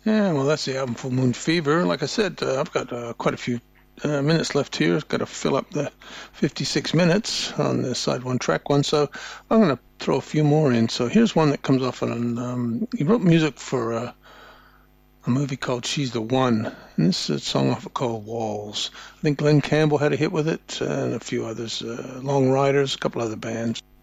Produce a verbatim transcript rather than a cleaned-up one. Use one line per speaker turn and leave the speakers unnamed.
Yeah, well, that's the album Full Moon Fever. Like I said, uh, I've got uh, quite a few uh, minutes left here. I've got to fill up the fifty-six minutes on the side one, track one. So I'm going to throw a few more in. So here's one that comes off on, um, he wrote music for uh, a movie called She's the One. And this is a song off it called Walls. I think Glenn Campbell had a hit with it, uh, and a few others, uh, Long Riders, a couple other bands.